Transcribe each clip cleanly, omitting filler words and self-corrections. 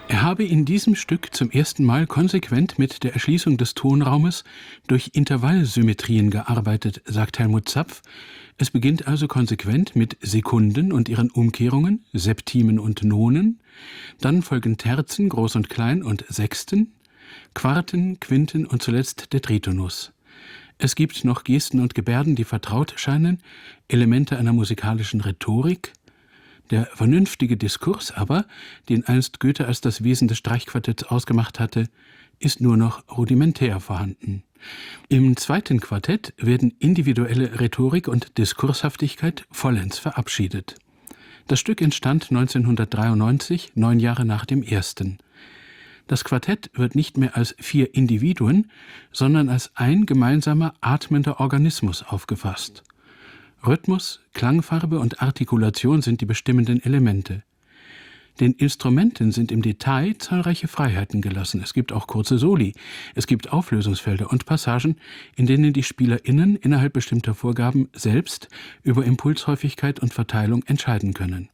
Er habe in diesem Stück zum ersten Mal konsequent mit der Erschließung des Tonraumes durch Intervallsymmetrien gearbeitet, sagt Helmut Zapf. Es beginnt also konsequent mit Sekunden und ihren Umkehrungen, Septimen und Nonen, dann folgen Terzen, Groß und Klein und Sechsten, Quarten, Quinten und zuletzt der Tritonus. Es gibt noch Gesten und Gebärden, die vertraut scheinen, Elemente einer musikalischen Rhetorik. Der vernünftige Diskurs aber, den einst Goethe als das Wesen des Streichquartetts ausgemacht hatte, ist nur noch rudimentär vorhanden. Im zweiten Quartett werden individuelle Rhetorik und Diskurshaftigkeit vollends verabschiedet. Das Stück entstand 1993, 9 Jahre nach dem ersten. Das Quartett wird nicht mehr als 4 Individuen, sondern als ein gemeinsamer atmender Organismus aufgefasst. Rhythmus, Klangfarbe und Artikulation sind die bestimmenden Elemente. Den Instrumenten sind im Detail zahlreiche Freiheiten gelassen. Es gibt auch kurze Soli, es gibt Auflösungsfelder und Passagen, in denen die SpielerInnen innerhalb bestimmter Vorgaben selbst über Impulshäufigkeit und Verteilung entscheiden können.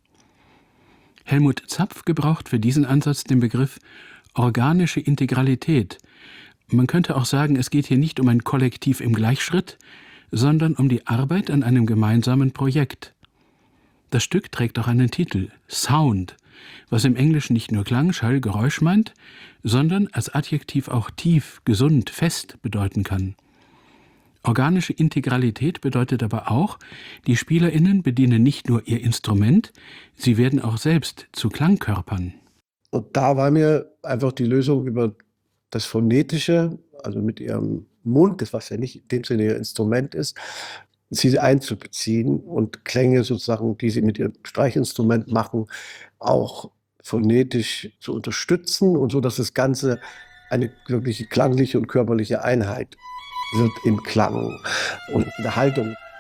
Helmut Zapf gebraucht für diesen Ansatz den Begriff organische Integralität. Man könnte auch sagen, es geht hier nicht um ein Kollektiv im Gleichschritt, sondern um die Arbeit an einem gemeinsamen Projekt. Das Stück trägt auch einen Titel, Sound, was im Englischen nicht nur Klang, Schall, Geräusch meint, sondern als Adjektiv auch tief, gesund, fest bedeuten kann. Organische Integralität bedeutet aber auch, die SpielerInnen bedienen nicht nur ihr Instrument, sie werden auch selbst zu Klangkörpern. Und da war mir einfach die Lösung über das Phonetische, also mit ihrem Mund, das was ja nicht in dem Sinne ihr Instrument ist, sie einzubeziehen und Klänge sozusagen, die sie mit ihrem Streichinstrument machen, auch phonetisch zu unterstützen und so, dass das Ganze eine wirkliche klangliche und körperliche Einheit wird im Klang und in der Haltung.